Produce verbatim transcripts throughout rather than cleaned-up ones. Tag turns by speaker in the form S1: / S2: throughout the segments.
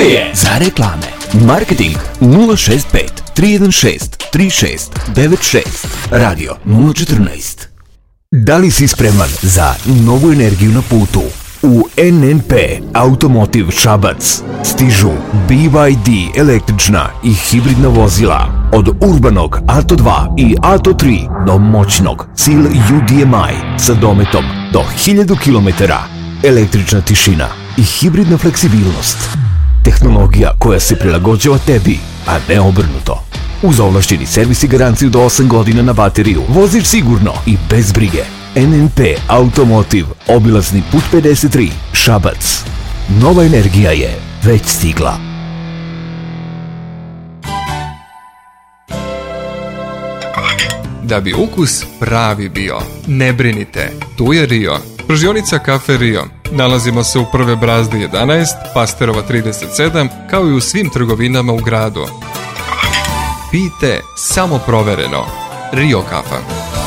S1: je za reklame. Marketing nula šest pet tri jedan šest tri šest devet šest. Radio nula četrnaest. Da li si spreman za novu energiju na putu? U N N P Automotive Šabac stižu B Y D električna i hibridna vozila. Od urbanog Ato dva i Ato tri do moćnog Sil U D M I sa dometom do hiljadu kilometara. Električna tišina i hibridna fleksibilnost. Tehnologija koja se prilagođava tebi, a ne obrnuto. Uz ovlašćeni servis i garanciju do osam godina na bateriju, voziš sigurno i bez brige. N N P Automotive, obilazni put pedeset tri, Šabac. Nova energija je već stigla.
S2: Da bi ukus pravi bio, ne brinite, tu je Rio. Pržionica Kafe Rio. Nalazimo se u Prve Brazde jedanaest, Pasterova trideset sedam, kao i u svim trgovinama u gradu. Pijte samo provereno. Rio kafa.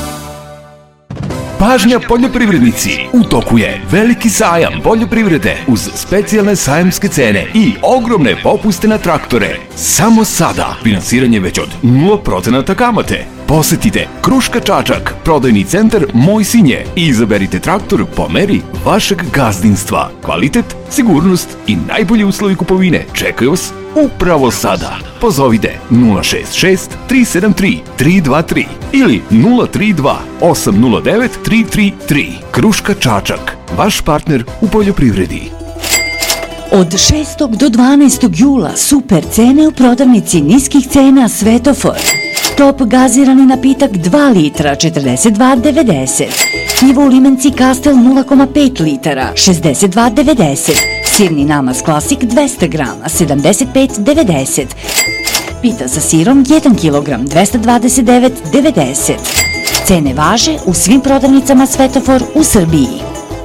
S1: Pažnja poljoprivrednici, u toku je veliki sajam poljoprivrede uz specijalne sajamske cene i ogromne popuste na traktore. Samo sada finansiranje već od nula procenata kamate. Posetite Kruška Čačak, prodajni centar Moj Sinje i izaberite traktor po meri vašeg gazdinstva. Kvalitet, sigurnost i najbolji uslovi kupovine čekaju vas upravo sada. Pozovite nula šest šest tri sedam tri tri dva tri ili nula tri dva osam nula devet tri tri tri. Kruška Čačak, vaš partner u poljoprivredi.
S3: Od šestog do dvanaestog jula super cene u prodavnici niskih cena Svetofor. Top gazirani napitak dva litra četrdeset dva devedeset. Pivo u limenci Kastel nula zarez pet litara šezdeset dva devedeset. Sirni namaz klasik dvesta grama sedamdeset pet devedeset. Pita sa sirom jedan kilogram dvesta dvadeset devet devedeset. Cene važe u svim prodavnicama Svetofor u Srbiji.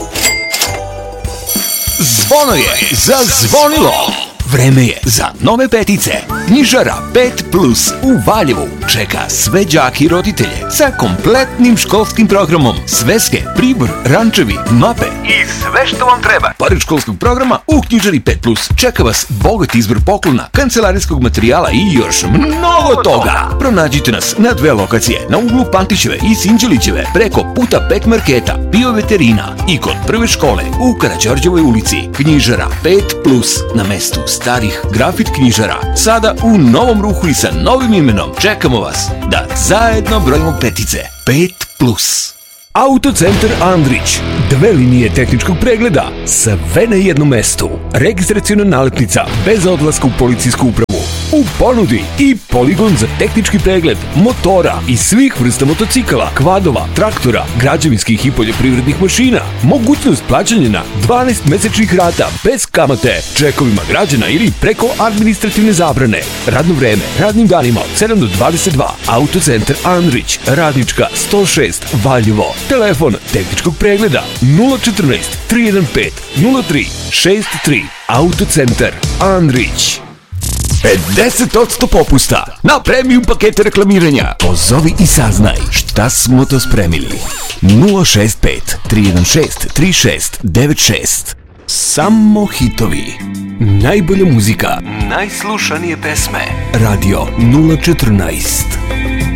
S1: Zvono je zazvonilo! Vreme je za nove petice. Knjižara pet plus u Valjevu čeka sve đake i roditelje sa kompletnim školskim programom. Sveske, pribor, rančevi, mape i sve što vam treba. Pored školskog programa u Knjižari pet plus čeka vas bogat izbor poklona, kancelarijskog materijala i još mnogo toga. Pronađite nas na dve lokacije, na uglu Pantićeve i Sinđelićeve, preko puta pet marketa, bioveterina i kod prve škole u Karađorđevoj ulici. Knjižara pet plus na mestu starih grafit knjižara, sada u novom ruhu i sa novim imenom. Čekamo vas da zajedno brojimo petice. pet plus. Autocentar Andrić. Dve linije tehničkog pregleda, sve na jednom mestu. Registraciona naletnica bez odlaska u policijsku upravu. U ponudi i poligon za tehnički pregled motora i svih vrsta motocikala, kvadova, traktora, građevinskih i poljoprivrednih mašina. Mogućnost plaćanja na dvanaest mesečnih rata bez kamate, čekovima građana ili preko administrativne zabrane. Radno vreme, radnim danima od sedam do dvadeset dva. Autocentar Andrić, Radnička sto šest, Valjevo. Telefon tehničkog pregleda nula četrnaest tri jedan pet nula tri šest tri. Autocentar Andrić. pedeset posto popusta na premium pakete reklamiranja. Pozovi i saznaj šta smo to spremili. nula šest pet tri jedan šest tri šest devet šest. Samo hitovi. Najbolja muzika. Najslušanije pesme. Radio nula četrnaest.